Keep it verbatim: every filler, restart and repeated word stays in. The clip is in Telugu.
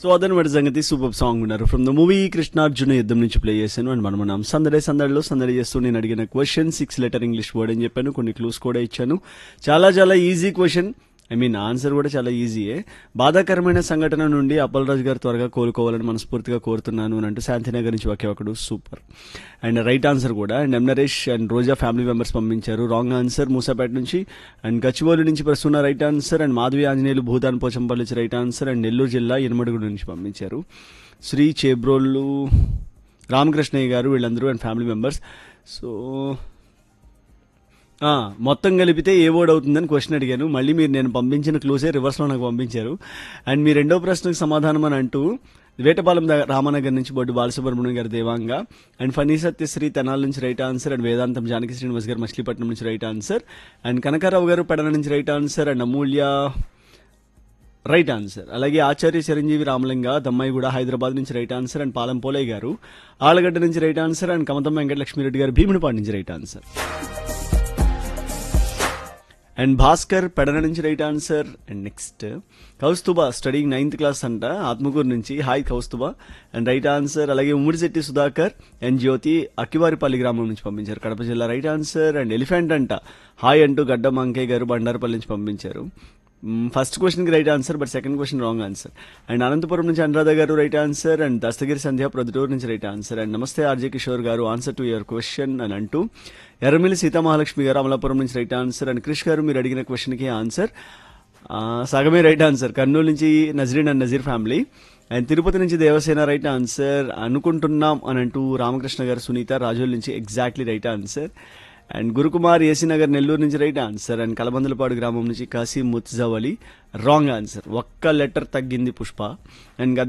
సో అదనమాట సంగతి. సూపర్ సాంగ్ ఉన్నారు ఫ్రమ్ ద మూవీ కృష్ణార్జున యుద్ధం నుంచి ప్లే చేశాను. అండ్ మనం మనం సందడే సందడిలో సందడి చేస్తూ నేను అడిగిన question six letter English word అని చెప్పాను. కొన్ని క్లూస్ కూడా ఇచ్చాను. చాలా చాలా easy question. I mean answer కూడా చాలా ఈజీయే. బాధాకరమైన సంఘటన నుండి అప్పలరాజు గారు త్వరగా కోలుకోవాలని మనస్ఫూర్తిగా కోరుతున్నాను అని అంటూ శాంతినగర్ నుంచి ఒకే ఒకడు. సూపర్. అండ్ రైట్ ఆన్సర్ కూడా. And M Naresh and Roja family members పంపించారు. రాంగ్ ఆన్సర్ మూసాపేట నుంచి. అండ్ గచ్చిబౌలి నుంచి ప్రస్తున్న right answer. And Madhavi Anjaneyulu Bhoodan Pochampally నుంచి రైట్ ఆన్సర్. అండ్ నెల్లూరు జిల్లా ఇనమడుగుడు నుంచి పంపించారు. శ్రీ చేబ్రోళ్ళు రామకృష్ణయ్య గారు వీళ్ళందరూ అండ్ ఫ్యామిలీ మెంబర్స్. సో మొత్తం కలిపితే ఏ వర్డ్ అవుతుందని క్వశ్చన్ అడిగాను. మళ్ళీ మీరు నేను పంపించిన క్లూసే రివర్స్లో నాకు పంపించారు. అండ్ మీ రెండో ప్రశ్నకు సమాధానం అని అంటూ వేటపాలెం రామనగర్ నుంచి బొడ్డు బాలసుబ్రహ్మణ్యం గారు దేవాంగ. అండ్ ఫనీ సత్యశ్రీ తెనాల నుంచి రైట్ ఆన్సర్. అండ్ వేదాంతం జానకి శ్రీనివాస్ గారు మచిలీపట్నం నుంచి రైట్ ఆన్సర్. అండ్ కనకారావు గారు పెడన నుంచి right answer. And Amulya right answer. అలాగే ఆచార్య చిరంజీవి రామలింగ దమ్మాయి కూడా హైదరాబాద్ నుంచి right answer. And Palem Polayya గారు ఆలగడ్డ నుంచి right answer. And Kamatham Venkatalakshmi Reddy గారు భీమునిపాడు నుంచి right answer. And Bhaskar Pedana నుంచి right answer. And next Kaustubha studying ninth class అంట ఆత్మకూరు నుంచి. Hi Kaustubha and right answer. అలాగే ఉమ్మిడిశెట్టి సుధాకర్ అండ్ జ్యోతి అక్కివారిపల్లి గ్రామం నుంచి పంపించారు. కడప జిల్లా రైట్ ఆన్సర్. అండ్ ఎలిఫెంట్ అంట హాయ్ అంటూ గడ్డ మంకయ్య గారు బండారపల్లి నుంచి పంపించారు. ఫస్ట్ క్వశ్చన్కి right answer but second question wrong answer. And Anantapuram నుంచి అనురాధ గారు రైట్ ఆన్సర్. అండ్ దస్తగిరి సంధ్య ప్రొద్దుటూరు నుంచి రైట్ ఆన్సర్. అండ్ నమస్తే ఆర్జే కిషోర్ గారు ఆన్సర్ టు యువర్ క్వశ్చన్ అని అంటూ ఎర్రమిల్లి సీతామహాలక్ష్మి గారు అమలాపురం నుంచి రైట్ ఆన్సర్. అండ్ క్రిష్ గారు మీరు అడిగిన క్వశ్చన్కి ఆన్సర్ సగమే రైట్ ఆన్సర్. కర్నూలు నుంచి Nazreen and Nazir family. And Tirupati నుంచి దేవసేన రైట్ ఆన్సర్. అనుకుంటున్నాం అని అంటూ రామకృష్ణ గారు సునీత రాజోల్ నుంచి exactly right answer. And Gurukumar AC Nagar Nellore నుంచి రైట్ ఆన్సర్. అండ్ కలబందలపాడు గ్రామం నుంచి కాసీ ముత్జావలి రాంగ్ ఆన్సర్. ఒక్క లెటర్ తగ్గింది పుష్ప. అండ్